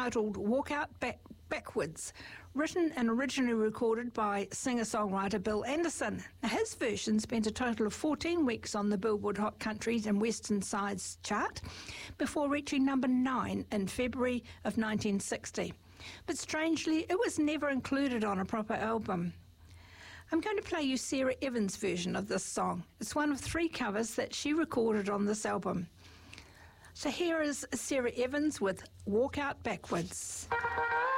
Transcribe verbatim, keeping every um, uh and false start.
titled Walk Out Back- Backwards, written and originally recorded by singer-songwriter Bill Anderson. Now, his version spent a total of fourteen weeks on the Billboard Hot Countries and Western Sides chart before reaching number nine in February of nineteen sixty. But strangely, it was never included on a proper album. I'm going to play you Sarah Evans' version of this song. It's one of three covers that she recorded on this album. So here is Sarah Evans with Walk Out Backwards.